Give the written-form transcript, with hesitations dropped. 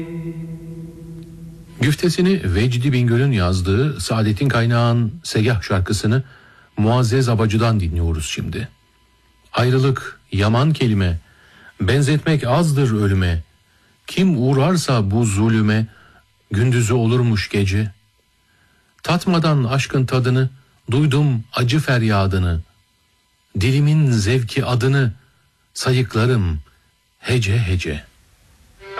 Güftesini Vecdi Bingöl'ün yazdığı Saadettin Kaynağ'ın Segah şarkısını Muazzez Abacı'dan dinliyoruz şimdi. Ayrılık yaman kelime, benzetmek azdır ölüme. Kim uğrarsa bu zulüme, gündüzü olurmuş gece. Tatmadan aşkın tadını, duydum acı feryadını. Dilimin zevki adını, sayıklarım hece hece.